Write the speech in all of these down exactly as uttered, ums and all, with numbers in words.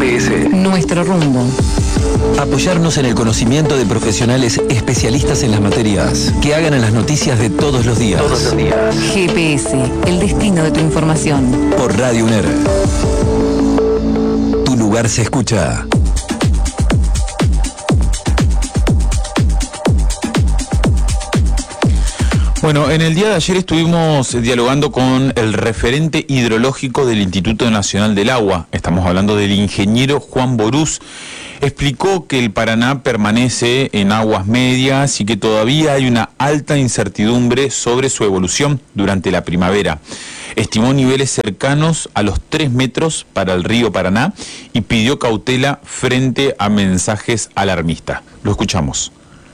P S. Nuestro rumbo. Apoyarnos en el conocimiento de profesionales especialistas en las materias que hagan a las noticias de todos los días. Todos los días. G P S, el destino de tu información. Por Radio UNER. Tu lugar se escucha. Bueno, en el día de ayer estuvimos dialogando con el referente hidrológico del Instituto Nacional del Agua. Estamos hablando del ingeniero Juan Borús. Explicó que el Paraná permanece en aguas medias y que todavía hay una alta incertidumbre sobre su evolución durante la primavera. Estimó niveles cercanos a los tres metros para el río Paraná y pidió cautela frente a mensajes alarmistas. Lo escuchamos.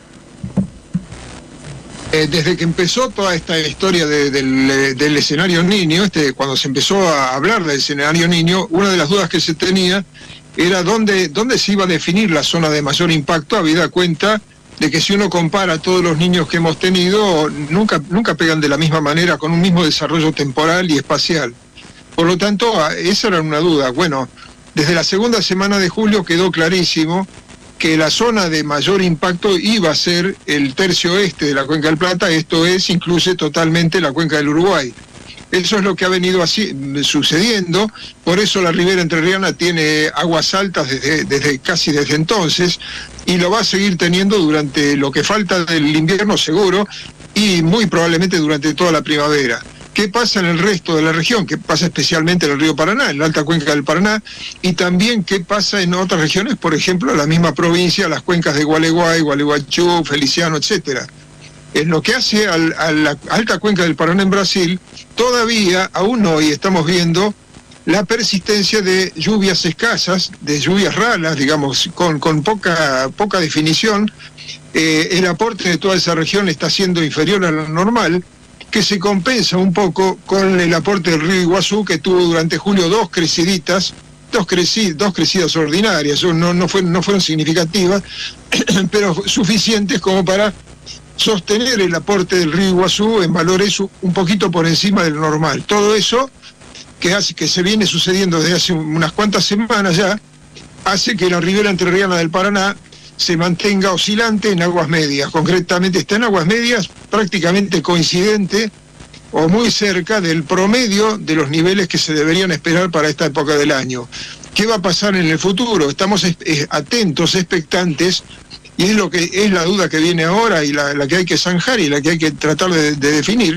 Eh, desde que empezó toda esta historia de, del, del escenario Niño, este, cuando se empezó a hablar del escenario Niño, una de las dudas que se tenía era dónde, dónde se iba a definir la zona de mayor impacto, habida cuenta de que si uno compara a todos los niños que hemos tenido, nunca, nunca pegan de la misma manera, con un mismo desarrollo temporal y espacial. Por lo tanto, esa era una duda. Bueno, desde la segunda semana de julio quedó clarísimo que la zona de mayor impacto iba a ser el tercio oeste de la Cuenca del Plata, esto es, incluye totalmente la Cuenca del Uruguay. Eso es lo que ha venido así, sucediendo, por eso la ribera entrerriana tiene aguas altas desde, desde casi desde entonces, y lo va a seguir teniendo durante lo que falta del invierno seguro, y muy probablemente durante toda la primavera. ¿Qué pasa en el resto de la región? ¿Qué pasa especialmente en el río Paraná, en la alta cuenca del Paraná? Y también qué pasa en otras regiones, por ejemplo, la misma provincia, las cuencas de Gualeguay, Gualeguaychú, Feliciano, etcétera. En lo que hace al, a la alta cuenca del Paraná en Brasil, todavía, aún hoy, estamos viendo la persistencia de lluvias escasas, de lluvias raras, digamos, con, con poca, poca definición. Eh, el aporte de toda esa región está siendo inferior a lo normal, que se compensa un poco con el aporte del río Iguazú, que tuvo durante julio dos creciditas, dos, creci, dos crecidas ordinarias, no, no, fue, no fueron significativas, pero suficientes como para sostener el aporte del río Iguazú en valores un poquito por encima del normal. Todo eso, que, hace, que se viene sucediendo desde hace unas cuantas semanas ya, hace que la ribera entrerriana del Paraná se mantenga oscilante en aguas medias. Concretamente está en aguas medias prácticamente coincidente o muy cerca del promedio de los niveles que se deberían esperar para esta época del año. ¿Qué va a pasar en el futuro? Estamos atentos, expectantes, y es lo que es la duda que viene ahora y la, la que hay que zanjar y la que hay que tratar de, de definir,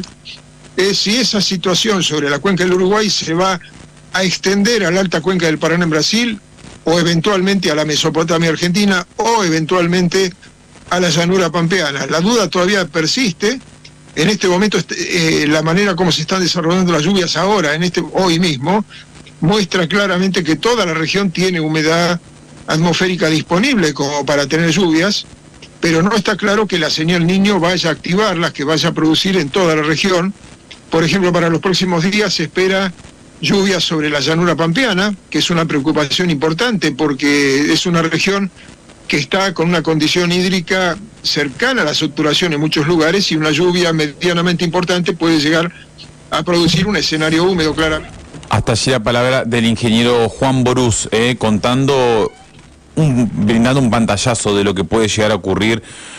es si esa situación sobre la cuenca del Uruguay se va a extender a la alta cuenca del Paraná en Brasil, o eventualmente a la Mesopotamia argentina, o eventualmente a la llanura pampeana. La duda todavía persiste. En este momento, eh, la manera como se están desarrollando las lluvias ahora, en este hoy mismo, muestra claramente que toda la región tiene humedad atmosférica disponible como para tener lluvias, pero no está claro que la señal Niño vaya a activarlas, que vaya a producir en toda la región. Por ejemplo, para los próximos días se espera lluvias sobre la llanura pampeana, que es una preocupación importante porque es una región que está con una condición hídrica cercana a la saturación en muchos lugares, y una lluvia medianamente importante puede llegar a producir un escenario húmedo, claramente. Hasta allí la palabra del ingeniero Juan Borús, eh, contando, un, brindando un pantallazo de lo que puede llegar a ocurrir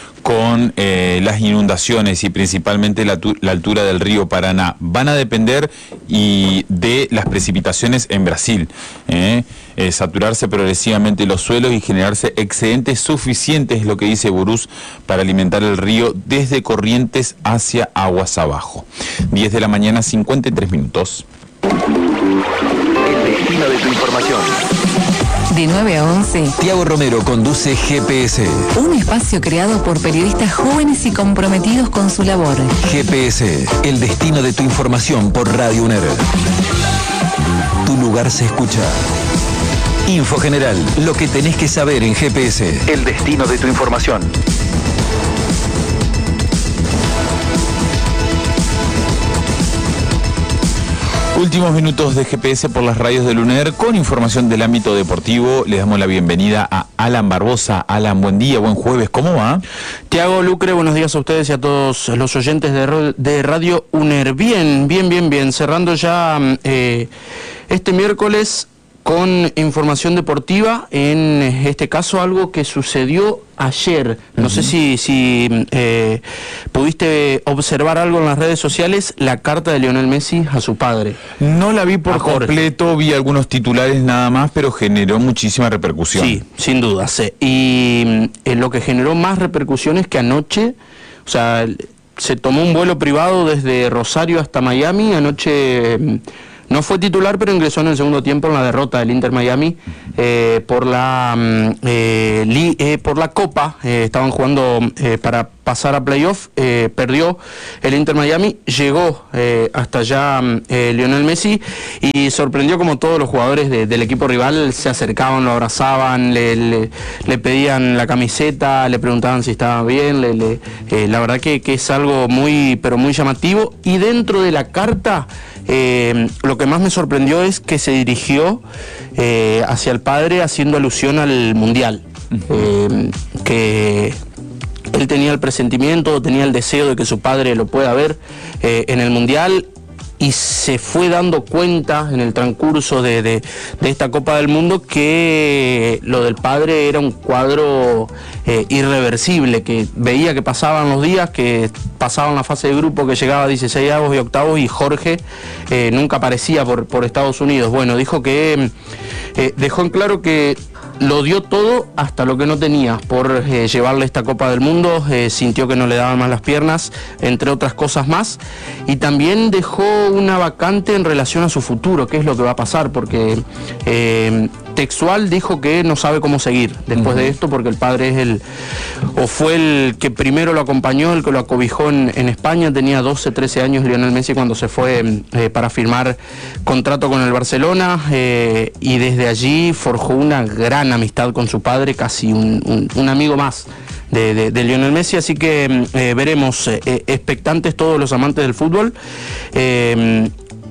con eh, las inundaciones y principalmente la, la altura del río Paraná. Van a depender y de las precipitaciones en Brasil. Eh, eh, saturarse progresivamente los suelos y generarse excedentes suficientes, es lo que dice Borús, para alimentar el río desde Corrientes hacia aguas abajo. diez de la mañana, cincuenta y tres minutos. El destino de tu información. De nueve a once, Tiago Romero conduce G P S. Un espacio creado por periodistas jóvenes y comprometidos con su labor. G P S, el destino de tu información por Radio UNER. Tu lugar se escucha. Info general, lo que tenés que saber en G P S. El destino de tu información. Últimos minutos de G P S por las radios del UNER con información del ámbito deportivo. Le damos la bienvenida a Alan Barbosa. Alan, buen día, buen jueves, ¿cómo va? Tiago, Lucre, buenos días a ustedes y a todos los oyentes de, de Radio UNER. Bien, bien, bien, bien. Cerrando ya eh, este miércoles con información deportiva, en este caso algo que sucedió ayer. No uh-huh. sé si, si eh, pudiste observar algo en las redes sociales, la carta de Lionel Messi a su padre. No la vi por completo, vi algunos titulares nada más, pero generó muchísima repercusión. Sí, sin duda. Sí. Y eh, lo que generó más repercusión es que anoche, o sea, se tomó un vuelo privado desde Rosario hasta Miami. Anoche no fue titular, pero ingresó en el segundo tiempo en la derrota del Inter Miami eh, por la eh, li, eh, por la Copa. Eh, estaban jugando eh, para pasar a playoff, eh, perdió el Inter Miami, llegó eh, hasta allá eh, Lionel Messi y sorprendió como todos los jugadores de, del equipo rival se acercaban, lo abrazaban, le, le, le pedían la camiseta, le preguntaban si estaba bien, le, le, eh, la verdad que, que es algo muy, pero muy llamativo. Y dentro de la carta, eh, lo que más me sorprendió es que se dirigió eh, hacia el padre haciendo alusión al Mundial, eh, que él tenía el presentimiento, tenía el deseo de que su padre lo pueda ver eh, en el Mundial, y se fue dando cuenta en el transcurso de, de, de esta Copa del Mundo que lo del padre era un cuadro eh, irreversible, que veía que pasaban los días, que pasaban la fase de grupo, que llegaba a dieciséis avos y octavos, y Jorge eh, nunca aparecía por, por Estados Unidos. Bueno, dijo que eh, dejó en claro que lo dio todo hasta lo que no tenía por eh, llevarle esta Copa del Mundo, eh, sintió que no le daban más las piernas, entre otras cosas más, y también dejó una vacante en relación a su futuro, qué es lo que va a pasar, porque eh, textual dijo que no sabe cómo seguir después uh-huh. de esto, porque el padre es el, o fue el que primero lo acompañó, el que lo acobijó en, en España. Tenía doce, trece años Lionel Messi cuando se fue eh, para firmar contrato con el Barcelona, eh, y desde allí forjó una gran amistad con su padre, casi un, un, un amigo más de, de, de Lionel Messi. Así que eh, veremos eh, expectantes todos los amantes del fútbol eh,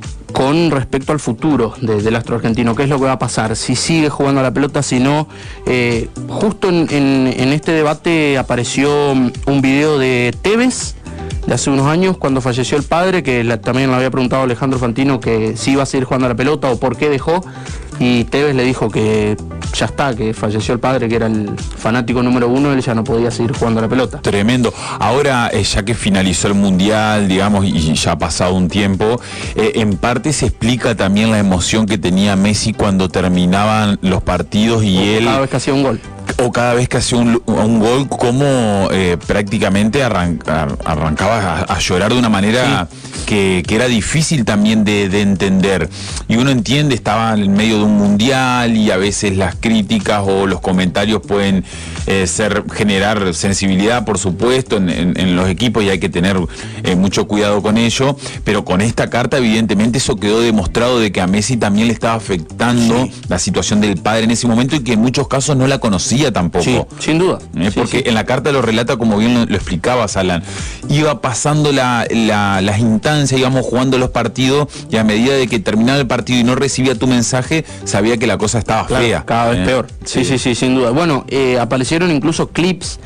con respecto al futuro de, del astro argentino, qué es lo que va a pasar, si sigue jugando a la pelota, si no. Eh, justo en, en, en este debate apareció un video de Tevez de hace unos años, cuando falleció el padre, que la, también le había preguntado a Alejandro Fantino que si iba a seguir jugando a la pelota o por qué dejó, y Tevez le dijo que ya está, que falleció el padre, que era el fanático número uno, él ya no podía seguir jugando a la pelota. Tremendo. Ahora, eh, ya que finalizó el Mundial, digamos, y ya ha pasado un tiempo, eh, en parte se explica también la emoción que tenía Messi cuando terminaban los partidos y o él... cada vez que hacía un gol. O cada vez que hacía un, un gol, como eh, prácticamente arranca, arrancaba a, a llorar de una manera sí. que, que era difícil también de, de entender. Y uno entiende, estaba en medio de un mundial y a veces las críticas o los comentarios pueden eh, ser generar sensibilidad, por supuesto, en, en, en los equipos, y hay que tener eh, mucho cuidado con ello. Pero con esta carta, evidentemente, eso quedó demostrado de que a Messi también le estaba afectando sí. la situación del padre en ese momento, y que en muchos casos no la conocía tampoco. Sí, sin duda. ¿Eh? Sí, porque sí. en la carta lo relata, como bien lo, lo explicabas, Alan, iba pasando la, la, las instancias, íbamos jugando los partidos, y a medida de que terminaba el partido y no recibía tu mensaje, sabía que la cosa estaba claro, fea. Cada vez ¿Eh? peor. Sí, sí, sí, sí, sin duda. Bueno, eh, aparecieron incluso clips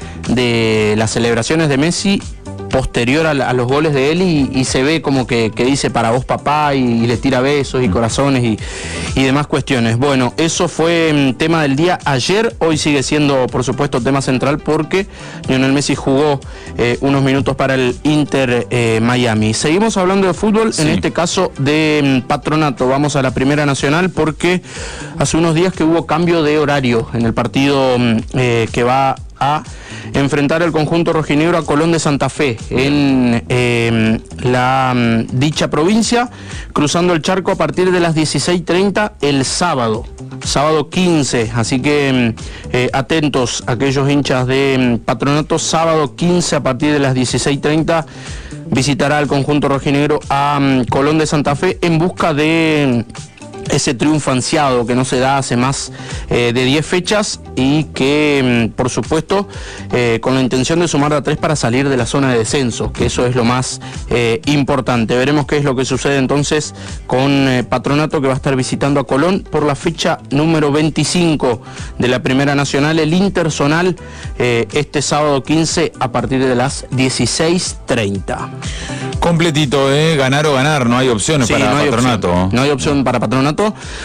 de las celebraciones de Messi posterior a, la, a los goles de él, y, y se ve como que, que dice para vos papá, y, y le tira besos y corazones y, y demás cuestiones. Bueno, eso fue um, tema del día ayer. Hoy sigue siendo, por supuesto, tema central, porque Lionel Messi jugó eh, unos minutos para el Inter eh, Miami. Seguimos hablando de fútbol, sí. en este caso de um, Patronato. Vamos a la Primera Nacional, porque hace unos días que hubo cambio de horario en el partido um, eh, que va a enfrentar el conjunto rojinegro a Colón de Santa Fe en eh, la um, dicha provincia, cruzando el charco a partir de las dieciséis treinta el sábado, sábado quince, así que eh, atentos aquellos hinchas de um, Patronato. Sábado quince a partir de las dieciséis treinta visitará el conjunto rojinegro a um, Colón de Santa Fe en busca de ese triunfo ansiado que no se da hace más eh, de diez fechas, y que, por supuesto, eh, con la intención de sumar a tres para salir de la zona de descenso, que eso es lo más eh, importante. Veremos qué es lo que sucede entonces con eh, Patronato, que va a estar visitando a Colón por la fecha número veinticinco de la Primera Nacional, el Interzonal, eh, este sábado quince a partir de las dieciséis treinta. Completito, ¿eh? Ganar o ganar, no hay opciones sí, para no hay Patronato. Opción. No hay opción para Patronato.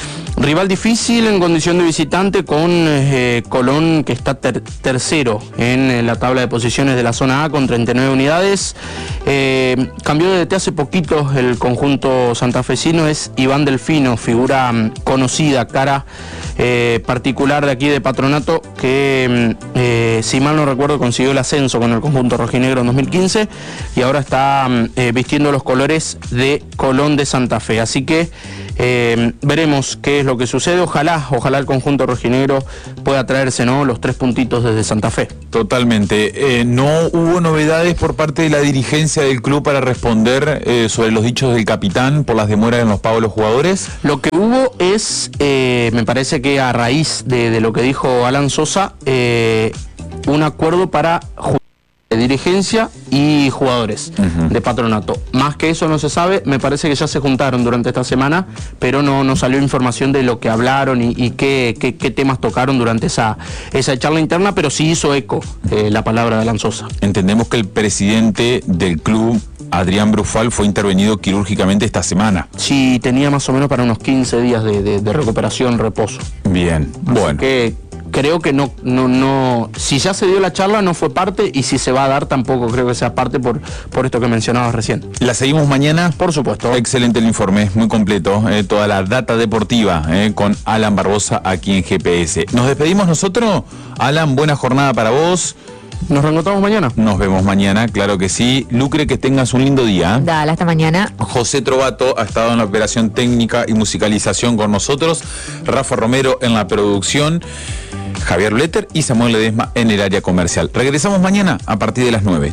Rival difícil en condición de visitante con eh, Colón, que está ter tercero en la tabla de posiciones de la zona A con treinta y nueve unidades. Eh, cambió de D T hace poquito el conjunto santafesino, es Iván Delfino, figura um, conocida, cara eh, particular de aquí de Patronato, que eh, si mal no recuerdo consiguió el ascenso con el conjunto rojinegro en dos mil quince y ahora está eh, vistiendo los colores de Colón de Santa Fe. Así que eh, veremos qué es lo que sucede. Ojalá, ojalá el conjunto rojinegro pueda traerse, ¿no?, los tres puntitos desde Santa Fe. Totalmente. Eh, no hubo novedades por parte de la dirigencia del club para responder eh, sobre los dichos del capitán por las demoras en los pagos de los jugadores. Lo que hubo es, eh, me parece que a raíz de, de lo que dijo Alan Sosa, eh, un acuerdo para de dirigencia y jugadores uh-huh. de Patronato. Más que eso no se sabe, me parece que ya se juntaron durante esta semana, pero no, no salió información de lo que hablaron y, y qué, qué, qué temas tocaron durante esa, esa charla interna, pero sí hizo eco eh, la palabra de Alan Sosa. Entendemos que el presidente del club, Adrián Brufal, fue intervenido quirúrgicamente esta semana. Sí, tenía más o menos para unos quince días de, de, de recuperación, reposo. Bien, Así bueno. que creo que no, no, no, si ya se dio la charla no fue parte, y si se va a dar tampoco creo que sea parte por, por esto que mencionabas recién. ¿La seguimos mañana? Por supuesto. Excelente el informe, muy completo, eh, toda la data deportiva eh, con Alan Barbosa aquí en G P S. ¿Nos despedimos nosotros? Alan, buena jornada para vos. ¿Nos reencontramos mañana? Nos vemos mañana, claro que sí. Lucre, que tengas un lindo día. Dale, hasta mañana. José Trovato ha estado en la operación técnica y musicalización con nosotros. Rafa Romero en la producción. Javier Bletter y Samuel Ledesma en el área comercial. Regresamos mañana a partir de las nueve.